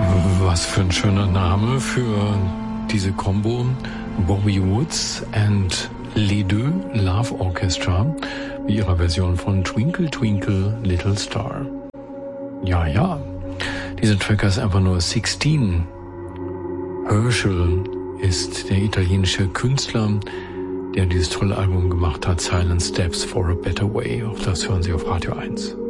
Was für ein schöner Name für diese Combo. Bobby Woods and Les Deux Love Orchestra mit ihrer Version von Twinkle Twinkle Little Star. Ja, dieser Track ist einfach nur 16. Herschel ist der italienische Künstler, der dieses tolle Album gemacht hat, Silent Steps for a Better Way. Auch das hören Sie auf Radio 1.